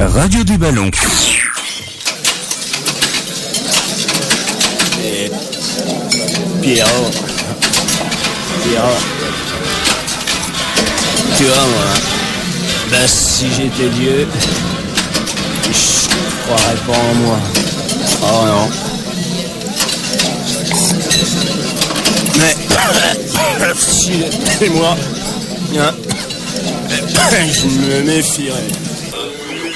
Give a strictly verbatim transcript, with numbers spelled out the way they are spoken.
Radio du Ballon. Et Pierrot, Pierrot, tu vois moi, ben si j'étais Dieu, je croirais pas en moi. Oh non. Mais si j'étais moi, hein, je me méfierais.